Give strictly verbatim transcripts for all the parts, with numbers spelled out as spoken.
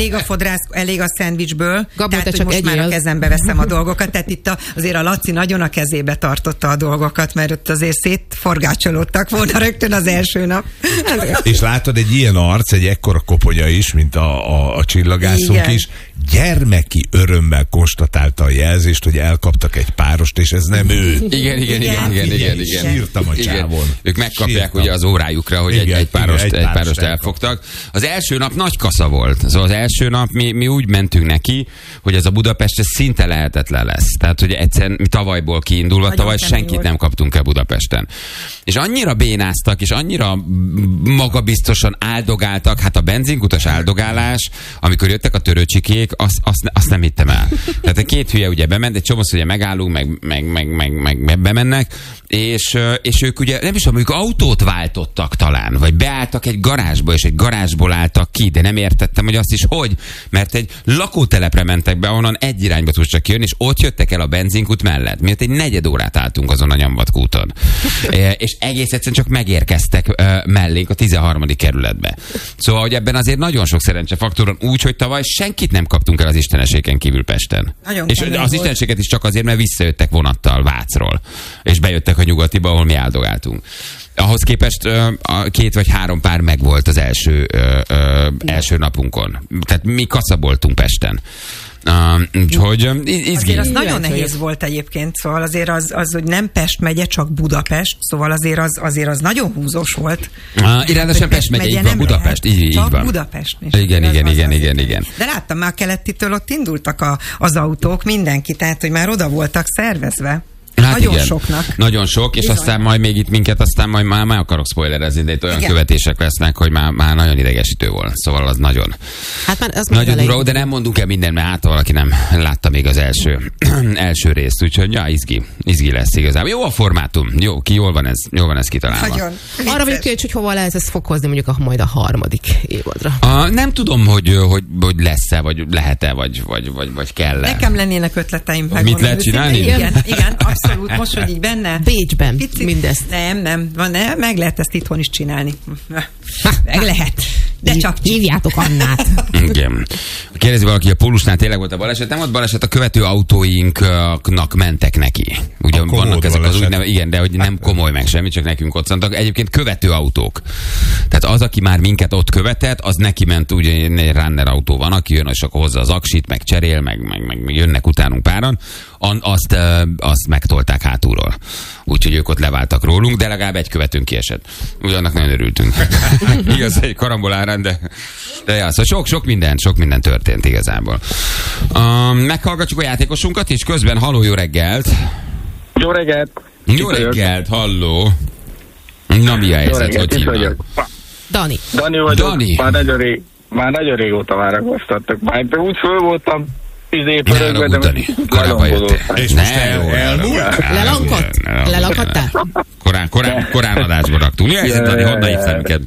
elég a fodrász, elég a szendvicsből, Gabó, tehát hogy csak most egyél. már a kezembe veszem a dolgokat, tehát itt a, azért a Laci nagyon a kezébe tartotta a dolgokat, mert ott azért szétforgácsolódtak volna rögtön az első nap. És látod, egy ilyen arc, egy ekkora koponya is, mint a, a, a csillagászunk Igen. is, gyermeki örömmel konstatálta a jelzést, hogy elkaptak egy párost, és ez nem ő. Igen, igen, igen, igen, igen, igen, igen. Sírtam a csávon. Ők megkapják Sírtam. ugye az órájukra, hogy Igen, egy, egy párost, igen, egy egy párost párost elfogtak. Az első nap nagy kasza volt. Szóval az első nap mi, mi úgy mentünk neki, hogy ez a Budapest ez szinte lehetetlen lesz. Tehát, hogy egyszerűen mi tavalyból kiindulva, Nagyon tavaly kemény senkit volt. nem kaptunk el Budapesten. És annyira bénáztak, és annyira magabiztosan áldogáltak, hát a benzinkutas áldogálás, amikor jöttek a törőcsikék, azt, azt, azt nem hittem el. Tehát a két hülye ugye bement, egy csomószor ugye megállunk, meg, meg, meg, meg, meg bemennek, és, és ők ugye, nem is tudom, ők autót váltottak talán, vagy beálltak egy garázsba, és egy garázsból álltak ki, de nem értettem, hogy azt is hogy, mert egy lakótelepre mentek be, ahonnan egy irányba tudsz csak jönni, és ott jöttek el a benzinkút mellett. Miatt egy negyed órát álltunk azon a Nyomvatkúton. E, és egész egyszerűen csak megérkeztek e, mellénk a tizenharmadik kerületbe. Szóval, hogy ebben azért nagyon sok szerencsefaktoron úgy, hogy tavaly senkit nem kaptunk el az isteneségen kívül Pesten. Nagyon és kemény az volt. isteneséget is csak azért, mert visszajöttek vonattal Vácról, és bejöttek a nyugatiba, ahol mi áldogáltunk. Ahhoz képest ö, a két vagy három pár megvolt az első, ö, ö, első napunkon. Tehát mi kaszaboltunk Pesten. Uh, úgyhogy uh, izgi. Azért az nagyon Kíváncsi nehéz vagyok. volt egyébként, szóval azért az, az, hogy nem Pest megye, csak Budapest, szóval azért az, azért az nagyon húzós volt. Uh, Irányosan Pest megye, így van, nem Budapest, lehet, így, így csak van. Budapest. Igen, az- igen, az- igen, az- igen, igen. De láttam már a Kelettitől, ott indultak a, az autók, mindenki, tehát hogy már oda voltak szervezve. Hát Nagyon igen. soknak. Nagyon sok, és Bizony. aztán majd még itt minket, aztán majd már, már akarok spoilerezni, de itt olyan Igen. követések lesznek, hogy már, már nagyon idegesítő volt. Szóval az nagyon, Hát már az még nagyon elején. durva, de nem mondunk el mindent, mert hát valaki nem látta még az első, első részt, úgyhogy ja, izgi, izgi lesz igazából. Jó a formátum, jó, ki jól van ez, jól van ez kitalálva. Nagyon. Arra vagyok kíváncsi, hogy hova lehet ezt fokozni mondjuk a, majd a harmadik évadra. A, nem tudom, hogy, hogy, hogy lesz-e, vagy lehet-e, vagy, vagy, vagy, vagy kell-e. Nekem lennének ötleteim. Mit megmondom lehet őszintén. csinálni? Igen, igen, abszolút. Most, hogy így benne. Bécsben Picit- mindezt. Nem, nem, van, nem, meg lehet ezt itthon is csinálni. Meg lehet. De csak Hívjátok Annát. Igen. Kérdezi valaki, a Pólusnál tényleg volt a baleset. Nem volt baleset, a követő autóinknak mentek neki. Ugye A komoly vannak ezek az baleset. úgynevezett, igen, de hogy nem komoly meg semmi, csak nekünk ott szantak. Egyébként követő autók. Tehát az, aki már minket ott követett, az neki ment, ugye egy runner autó van, aki jön, és akkor hozza az aksit, meg cserél, meg, meg, meg, meg jönnek utánunk páran. An, azt, ö, azt megtolták hátulról. Úgyhogy ők ott leváltak rólunk, de legalább egy követőnk kiesett. Ugye annak nagyon örültünk. Igaz, egy karambolárán, de, de ja, szóval sok, sok minden, sok minden történt igazából. Um, meghallgatjuk a játékosunkat, és közben halló, jó reggelt! Jó reggelt! Jó reggelt, halló! Na, mi a Jó helyzet, reggelt, hogy itt hívnak? vagyok. Dani. Dani vagyok, Dani. Már, nagyon rég, már nagyon régóta várakoztattak. Már de úgy föl voltam tíz év Ne pörögve, haragudj, de Dani, korábban jöttél. És most Ne, el- jó, elmúlt? Lelankott? Ne, ne, Lelankadtál? Korán, korán, korán adásba raktunk. Mi a helyzet, Dani? Honnan hívtál minket?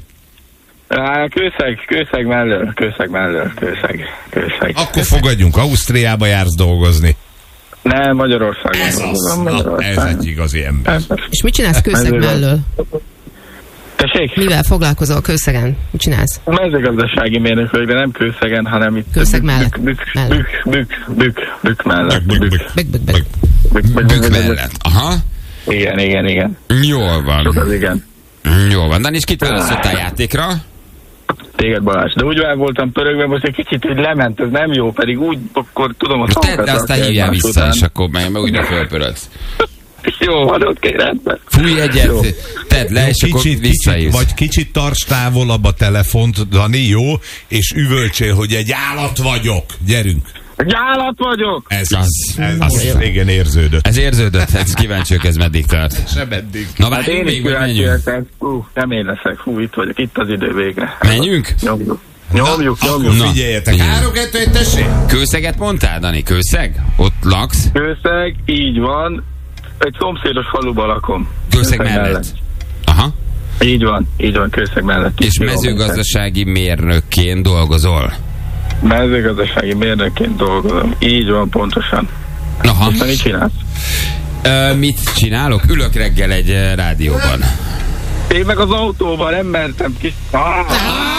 Á, Kőszeg, Kőszeg mellől, Kőszeg mellől, Kőszeg, Kőszeg. Akkor fogadjunk, Ausztriába jársz dolgozni. Nem, Magyarországon. Ez az, na, Magyarországon. ez egy igazi ember. És mit csinálsz Kőszeg Mezőgazd- mellől? Tessék? Mivel foglalkozol Kőszegen? Mit csinálsz? A mezőgazdasági mérnökök, de nem Kőszegen, hanem itt Kőszeg mellett. Bük, Mellett. bük, bük, bük, bük mellett. Bük, bük, bük. Bek, bek, bek. Bük, bük, Bük mellett. Aha. Igen, igen, igen. Jól Sok van. az igen. Jól van. Dani, és kit választottál játékra? Téged, Balázs. De úgy el voltam pörögve, most egy kicsit, hogy lement, ez nem jó, pedig úgy, akkor tudom a Tedd, szavakat de aztán rakni hívjál egymás vissza, után. és akkor meg, meg újra fölpörödsz. Jó, van ott kérem. Fújj egyet, Jó. tedd le, és akkor Kicsit, kicsit, visszajössz. vagy kicsit tarts távolabb a telefont, Dani, jó? És üvöltsél, hogy egy állat vagyok. Gyerünk. Egy állat vagyok! Ez Az- az. Ez az- az régen érződött. Ez érződött, ez kíváncsiak, ez meddig tart. Sem eddig. Na Hát várjunk én is még, vagy kíváncsi menjünk? leszek. Hú, nem én leszek. Hú, itt vagyok. Itt az idő végre. Menjünk? Nyomjuk. Nyomjuk, Akkor nyomjuk. Na. figyeljetek. Igen. Három, kettő, egy, tessék. Kőszeget mondtál, Dani? Kőszeg? Ott laksz? Kőszeg, így van. Egy szomszédos faluban lakom. Kőszeg mellett. Aha. Így van, így van, Kőszeg mellett. És mezőgazdasági mérnökként dolgozol? Mezőgazdasági mérnökként dolgozom. Így van, pontosan. Aha. Te mit csinálsz? Ö, mit csinálok? Ülök reggel egy eh, rádióban. Én meg az autóban nem mertem kis... Ah!